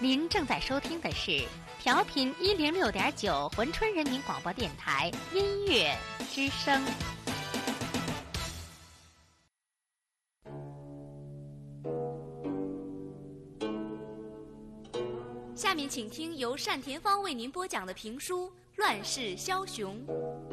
您正在收听的是调频106.9珲春人民广播电台音乐之声。下面请听由单田芳为您播讲的评书《乱世枭雄》。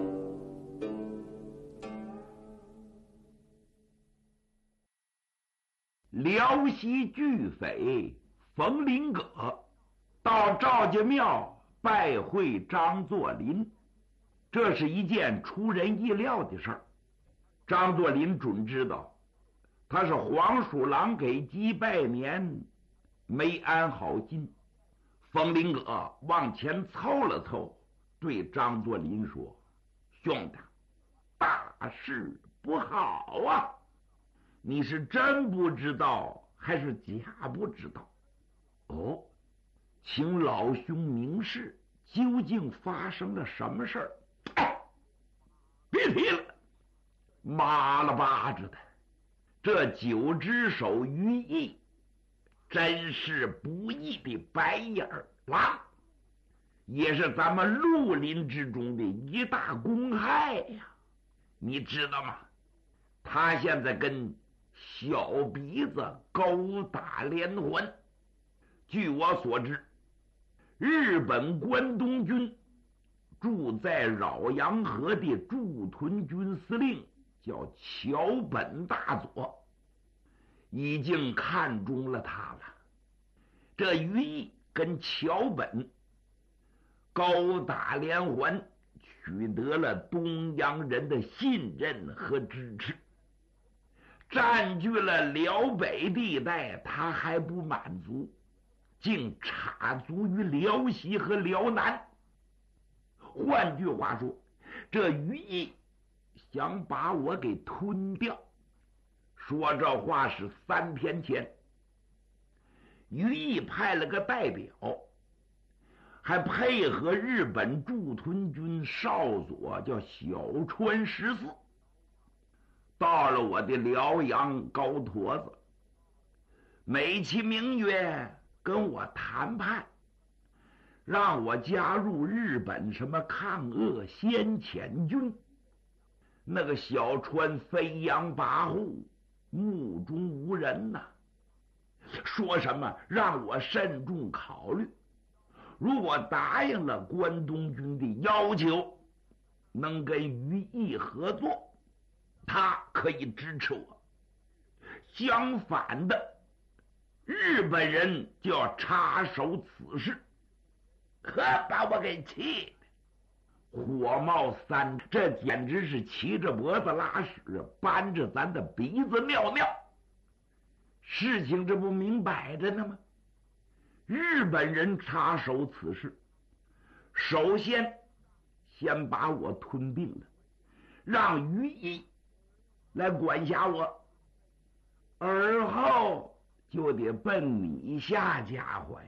辽西巨匪冯林葛到赵家庙拜会张作霖，这是一件出人意料的事儿。张作霖准知道他是黄鼠狼给鸡拜年，没安好心。冯林葛往前凑了凑，对张作霖说：“兄弟，大事不好啊！你是真不知道还是假不知道？哦，请老兄明示，究竟发生了什么事儿？”别提了，麻了巴着的，这九只手于毅真是不义的白眼狼，也是咱们绿林之中的一大公害呀！你知道吗？他现在跟小鼻子勾打连环。据我所知，日本关东军住在饶阳河的驻屯军司令叫桥本大佐，已经看中了他了。这于毅跟桥本勾打连环，取得了东洋人的信任和支持，占据了辽北地带，他还不满足，竟插足于辽西和辽南。换句话说，这于毅想把我给吞掉。说这话是3天前，于毅派了个代表，还配合日本驻屯军少佐叫小川14，到了我的辽阳高坨子，美其名曰跟我谈判，让我加入日本什么抗俄先遣军。那个小川飞扬跋扈，目中无人呐，说什么让我慎重考虑，如果答应了关东军的要求，能跟于毅合作，他可以支持我。相反的，日本人就要插手此事，可把我给气的火冒三丈，这简直是骑着脖子拉屎，扳着咱的鼻子尿尿。事情这不明摆着呢吗？日本人插手此事，首先把我吞并了，让于毅来管辖我，而后就得奔你下家伙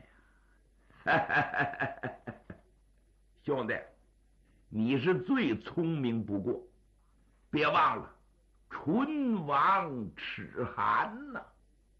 呀！兄弟，你是最聪明不过，别忘了唇亡齿寒呐！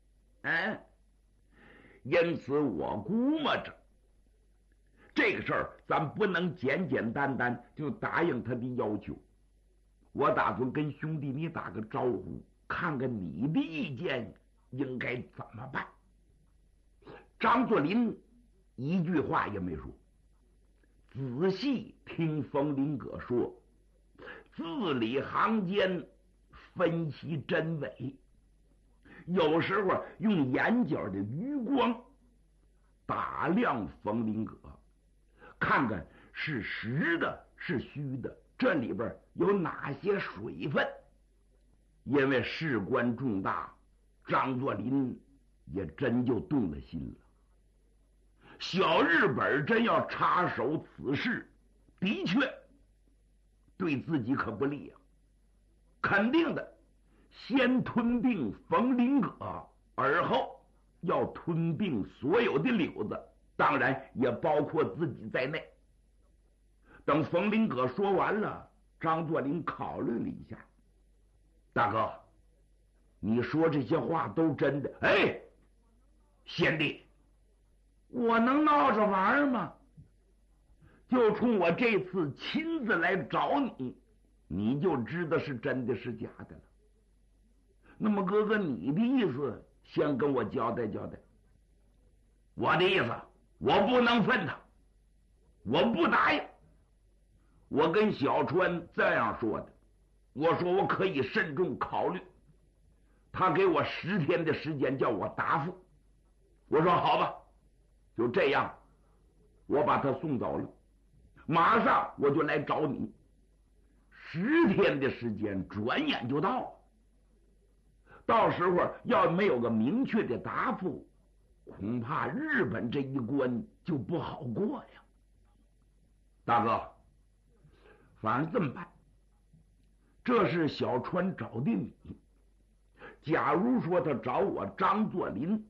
因此我估摸着这个事儿咱不能简简单单就答应他的要求。我打算跟兄弟你打个招呼，看看你的意见应该怎么办。张作霖一句话也没说，仔细听冯林葛说，字里行间分析真伪，有时候用眼角的余光打量冯林葛，看看是实的是虚的，这里边有哪些水分。因为事关重大，张作霖也真就动了心了。小日本真要插手此事，的确对自己可不利啊。肯定的，先吞并冯林葛，而后要吞并所有的柳子，当然也包括自己在内。等冯林葛说完了，张作霖考虑了一下，大哥，你说这些话都真的？贤弟， 我能闹着玩吗？就冲我这次亲自来找你，你就知道是真的是假的了。那么哥哥，你的意思先跟我交代交代。我的意思，我不能分他，我不答应。我跟小川这样说的，我说我可以慎重考虑。他给我10天的时间叫我答复。我说好吧，就这样，我把他送走了，马上我就来找你。10天的时间转眼就到了，到时候要没有个明确的答复，恐怕日本这一关就不好过呀。大哥，反正这么办，这是小川找的你。假如说他找我张作霖，